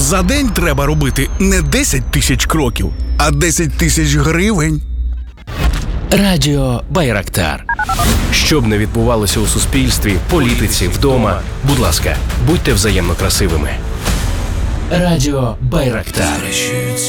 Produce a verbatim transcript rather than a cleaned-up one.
За день треба робити не десять тисяч кроків, а десять тисяч гривень. Радіо Байрактар. Щоб не відбувалося у суспільстві, політиці, вдома, будь ласка, будьте взаємно красивими. Радіо Байрактар.